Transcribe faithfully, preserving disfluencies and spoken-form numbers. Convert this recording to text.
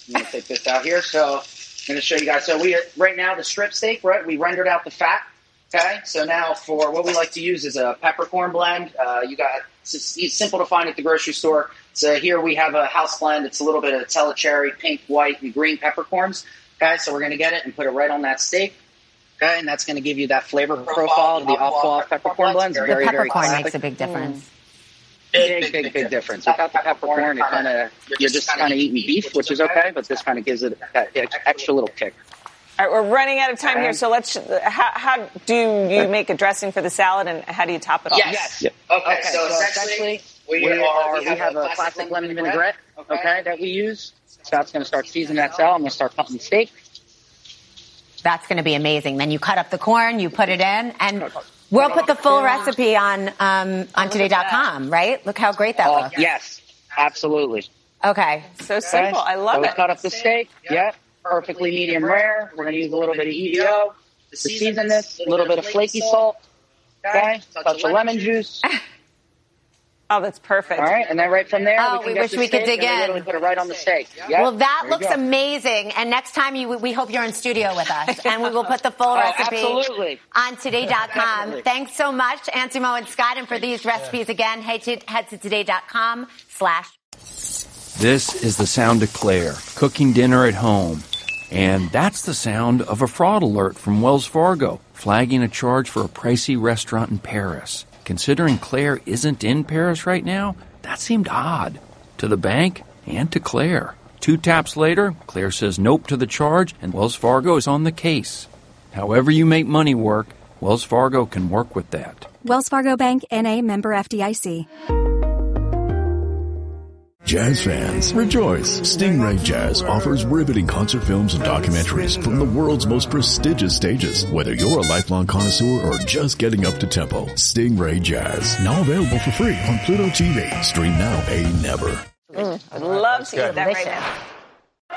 I'm going to take this out here. So I'm going to show you guys. So we are, right now, the strip steak, right, we rendered out the fat. Okay, so now for what we like to use is a peppercorn blend. Uh, you got it's, it's simple to find at the grocery store. So here we have a house blend. It's a little bit of Telecherry, pink, white, and green peppercorns. Okay, so we're going to get it and put it right on that steak. Okay, and that's going to give you that flavor profile of the Aqua peppercorn blend. The very, peppercorn very makes a big difference. Mm. Big, big, big, big difference. Without the peppercorn, it kind of you're just kind of eating beef, which is okay, but this kind of gives it that extra little kick. All right, we're running out of time here, so let's. How, how do you make a dressing for the salad, and how do you top it off? Yes. yes. Okay, okay, so, so essentially, we, we, are, we have, have a classic lemon vinaigrette, okay, that we use. Scott's going to start seasoning that salad. I'm going to start cutting the steak. That's going to be amazing. Then you cut up the corn, you put it in, and we'll put the full recipe on um, on today dot com, right? Look how great that uh, looks. Yes, absolutely. Okay. So simple. I love so it. We cut up the steak. Yeah. Perfectly medium rare. We're going to use a little bit of E D O to season this, a little bit of flaky salt, okay, touch of lemon juice. Oh, that's perfect. All right, and then right from there, oh, we, we wish we could dig in. We put it right on the steak. Yep. Well, that looks amazing. And next time, you, we hope you're in studio with us, and we will put the full oh, recipe absolutely. on today dot com. Thanks so much, Ansimo and Scott, and for these recipes again, head to, head to today dot com slash. This is the sound of Claire, cooking dinner at home. And that's the sound of a fraud alert from Wells Fargo, flagging a charge for a pricey restaurant in Paris. Considering Claire isn't in Paris right now, that seemed odd. To the bank and to Claire. Two taps later, Claire says nope to the charge, and Wells Fargo is on the case. However you make money work, Wells Fargo can work with that. Wells Fargo Bank, N A, member F D I C. Jazz fans, rejoice! Stingray Jazz offers riveting concert films and documentaries from the world's most prestigious stages. Whether you're a lifelong connoisseur or just getting up to tempo, Stingray Jazz, now available for free on Pluto T V. Stream now, pay never. Mm, I'd love to eat that right now.